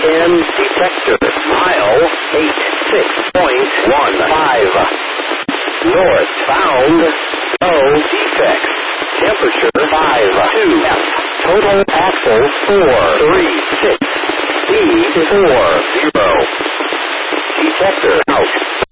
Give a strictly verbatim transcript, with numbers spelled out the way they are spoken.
ten detector. Mile eight six point one five. Northbound, no defects. Temperature five two F. Total axle four three six. Speed four zero. Detector out.